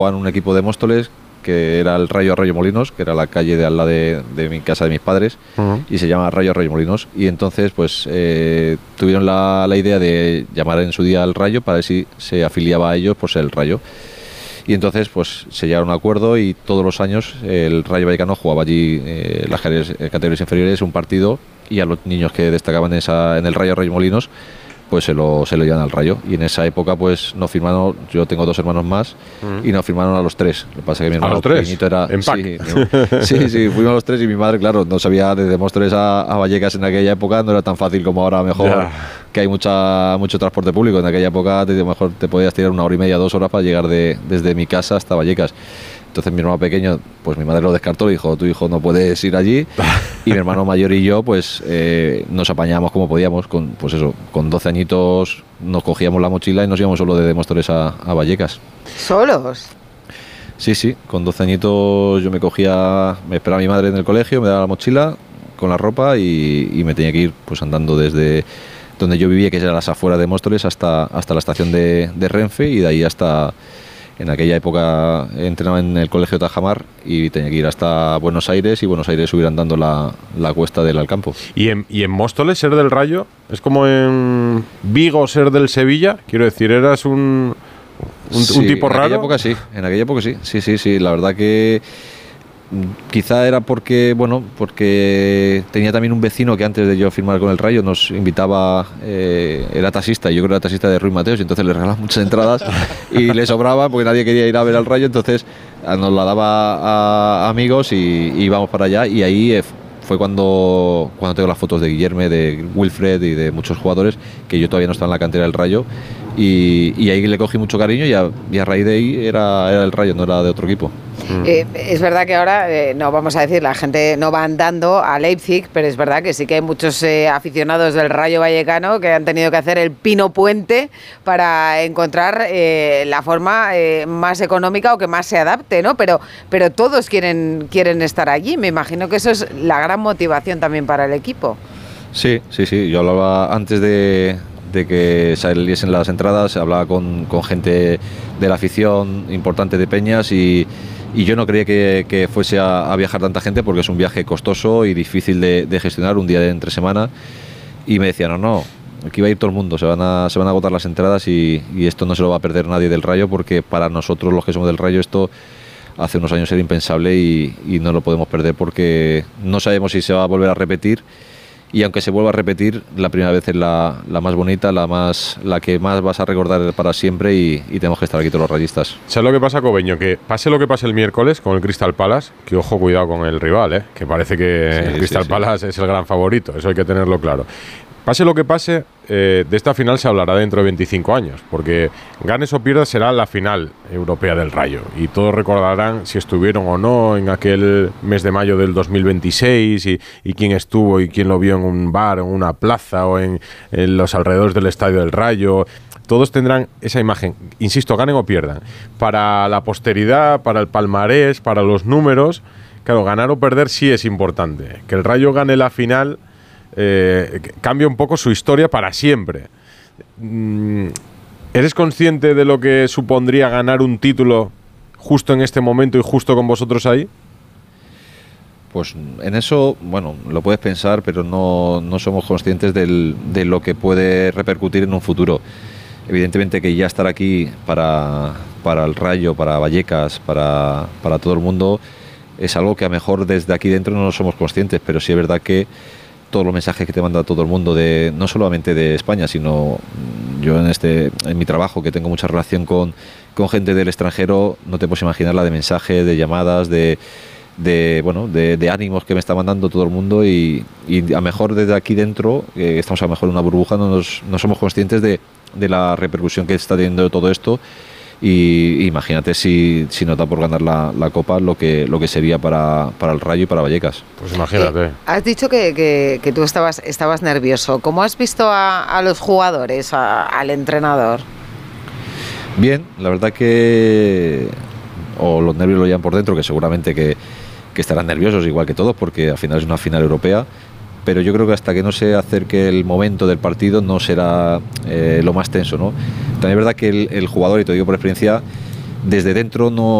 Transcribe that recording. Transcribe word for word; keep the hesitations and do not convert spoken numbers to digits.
en un equipo de Móstoles que era el Rayo Arroyomolinos, que era la calle de al lado de, de mi casa de mis padres, uh-huh. y se llama Rayo Arroyomolinos. Y entonces, pues, eh, tuvieron la, la idea de llamar en su día al Rayo para ver si se afiliaba a ellos, pues el Rayo. Y entonces, pues, se llegaron a un acuerdo y todos los años el Rayo Vallecano jugaba allí eh, las categorías inferiores un partido, y a los niños que destacaban en, esa, en el Rayo Arroyomolinos, pues se lo, se lo llevan al Rayo. Y en esa época, pues, nos firmaron, yo tengo dos hermanos más, mm. y nos firmaron a los tres. Lo que pasa es que mi hermano pequeñito era... ¿En pack? Sí, no, sí, sí, fuimos los tres, y mi madre, claro, no sabía desde Móstoles a, a Vallecas en aquella época, no era tan fácil como ahora, mejor, yeah. que hay mucha mucho transporte público. En aquella época, te, mejor te podías tirar una hora y media, dos horas para llegar de, desde mi casa hasta Vallecas. Entonces mi hermano pequeño, pues mi madre lo descartó, le dijo, tu hijo no puedes ir allí. Y mi hermano mayor y yo, pues eh, nos apañábamos como podíamos, con, pues eso, con doce añitos nos cogíamos la mochila y nos íbamos solo de Móstoles a, a Vallecas. ¿Solos? Sí, sí, con doce añitos yo me cogía, me esperaba mi madre en el colegio, me daba la mochila con la ropa y, y me tenía que ir pues andando desde donde yo vivía, que era las afueras de Móstoles, hasta, hasta la estación de, de Renfe, y de ahí hasta... En aquella época entrenaba en el colegio Tajamar y tenía que ir hasta Buenos Aires, y Buenos Aires subir andando la, la cuesta del Alcampo. ¿Y en, ¿Y en Móstoles ser del Rayo es como en Vigo ser del Sevilla? Quiero decir, ¿eras un, un, sí, un tipo raro? En aquella época sí, en aquella época sí, sí, sí, sí. La verdad que quizá era porque, bueno, porque tenía también un vecino que antes de yo firmar con el Rayo nos invitaba, eh, era taxista, y yo creo que era taxista de Ruiz Mateos, y entonces le regalaba muchas entradas y le sobraba porque nadie quería ir a ver al Rayo, entonces nos la daba a amigos y, y íbamos para allá, y ahí eh, fue cuando, cuando tengo las fotos de Guillerme, de Wilfred y de muchos jugadores que yo todavía no estaba en la cantera del Rayo, y, y ahí le cogí mucho cariño, y a, y a raíz de ahí era, era el Rayo, no era de otro equipo. Eh, es verdad que ahora, eh, no vamos a decir, la gente no va andando a Leipzig, pero es verdad que sí que hay muchos eh, aficionados del Rayo Vallecano que han tenido que hacer el pino puente para encontrar eh, la forma eh, más económica o que más se adapte, ¿no? Pero, pero todos quieren, quieren estar allí. Me imagino que eso es la gran motivación también para el equipo. Sí, sí, sí. Yo hablaba antes de... de que saliesen las entradas, hablaba con, con gente de la afición importante de Peñas, y, y yo no creía que, que fuese a, a viajar tanta gente, porque es un viaje costoso y difícil de, de gestionar, un día de entre semana, y me decían, no, no, aquí va a ir todo el mundo, se van a, se van a agotar las entradas, y, y esto no se lo va a perder nadie del Rayo, porque para nosotros los que somos del Rayo esto hace unos años era impensable, y, y no lo podemos perder porque no sabemos si se va a volver a repetir. Y aunque se vuelva a repetir, la primera vez es la, la más bonita, la más la que más vas a recordar para siempre, y, y tenemos que estar aquí todos los rayistas. ¿Sabes lo que pasa, Cobeño? Que pase lo que pase el miércoles con el Crystal Palace, que ojo, cuidado con el rival, ¿eh? Que parece que sí, el Crystal sí, Palace sí. es el gran favorito, eso hay que tenerlo claro. Pase lo que pase, eh, de esta final se hablará dentro de veinticinco años, porque ganes o pierdas será la final europea del Rayo, y todos recordarán si estuvieron o no en aquel mes de mayo del dos mil veintiséis, y, y quién estuvo y quién lo vio en un bar, en una plaza o en, en los alrededores del estadio del Rayo. Todos tendrán esa imagen, insisto, ganen o pierdan. Para la posteridad, para el palmarés, para los números, claro, ganar o perder sí es importante. Que el Rayo gane la final Eh, cambia un poco su historia para siempre. ¿Eres consciente de lo que supondría ganar un título justo en este momento y justo con vosotros ahí? Pues en eso, bueno, lo puedes pensar, pero no, no somos conscientes del, de lo que puede repercutir en un futuro. Evidentemente que ya estar aquí para, para el Rayo, para Vallecas, para, para todo el mundo, es algo que a lo mejor desde aquí dentro no somos conscientes, pero sí es verdad que todos los mensajes que te manda todo el mundo, de no solamente de España, sino yo en este en mi trabajo, que tengo mucha relación con, con gente del extranjero, no te puedes imaginar la de mensajes, de llamadas, de, de bueno de, de ánimos que me está mandando todo el mundo, y, y a lo mejor desde aquí dentro, eh, estamos a lo mejor en una burbuja, no, nos, no somos conscientes de, de la repercusión que está teniendo todo esto. Y imagínate si, si no da por ganar la, la Copa, lo que lo que sería para, para el Rayo y para Vallecas. Pues imagínate. Eh, has dicho que, que, que tú estabas, estabas nervioso. ¿Cómo has visto a, a los jugadores, a, al entrenador? Bien, la verdad que o los nervios lo llevan por dentro, que seguramente que, que estarán nerviosos igual que todos, porque al final es una final europea. Pero yo creo que hasta que no se acerque el momento del partido no será eh, lo más tenso, ¿no? También es verdad que el, el jugador, y te digo por experiencia, desde dentro no